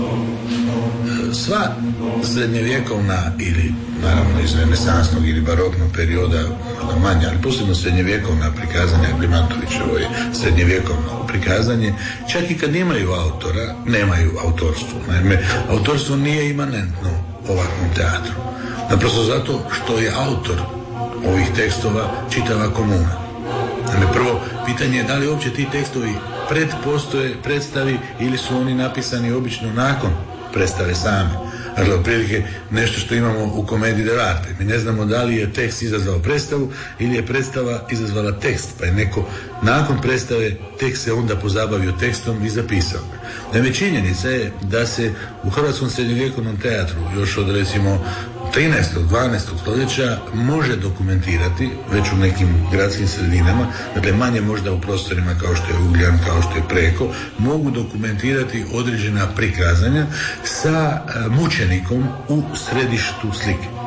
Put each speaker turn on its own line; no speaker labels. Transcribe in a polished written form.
Sva srednjevjekovna ili naravno iz renesansnog ili baroknog perioda manja, ali posebno srednjevjekovna prikazanja, Blimantovićevo je srednjevjekovno prikazanje, čak i kad imaju autora, nemaju autorstvo. Naime, autorstvo nije imanentno ovakvom teatru. Naprosto zato što je autor ovih tekstova čitava komuna. Naime, prvo pitanje je da li uopće ti tekstovi postoje predstavi ili su oni napisani obično nakon predstave same. Dakle, otprilike nešto što imamo u komediji dell'arte. Mi ne znamo da li je tekst izazvao predstavu ili je predstava izazvala tekst, pa je neko nakon predstave tekst se onda pozabavio tekstom i zapisao. Naime, činjenica je da se u hrvatskom srednjovjekovnom teatru još od recimo 13. 12. stoljeća može dokumentirati već u nekim gradskim sredinama, dakle manje možda u prostorima kao što je Ugljan, kao što je Preko, mogu dokumentirati određena prikazanja sa mučenikom u središtu slike.